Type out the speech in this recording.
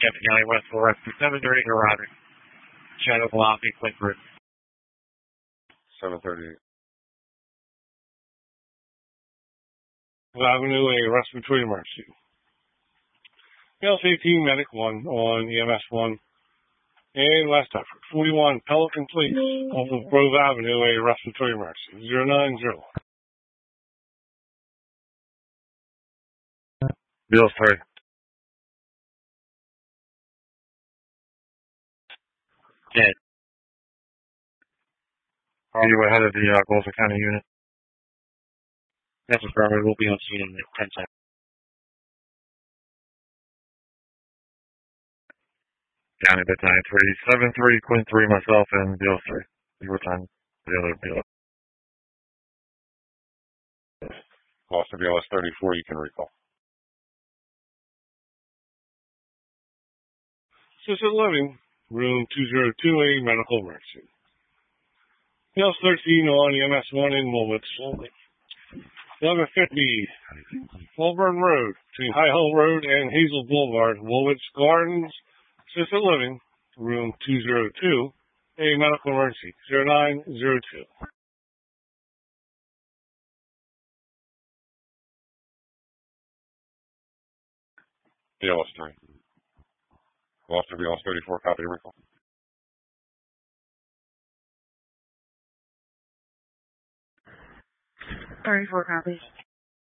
Captain County West 4 Rescue 730 to Roger. Shadow Velocity, Quick Route. 738. Avenue, a respiratory emergency. ELS 18, Medic 1 on EMS 1 and last effort. 41, Pelican Police off of Grove Avenue, a respiratory emergency. 090. Bill 3. Dead. Are you ahead of the Gulfport County unit? That's affirmative. We'll be on scene in 10 seconds. County bit 9373, Quinn 3, myself, and Bill 3. Your time, the other Bill. Lost to BLS 34, you can recall. Assisted living, room 202A, medical emergency. ELS 13 on EMS 1 in Woolwich. 1150, Fulburn Road, between High Hill Road and Hazel Boulevard, Woolwich Gardens. Assisted living, room 202, a medical emergency, 0902. BLS 3. Lost to BLS 34, copy recall. Sorry, 4 copies.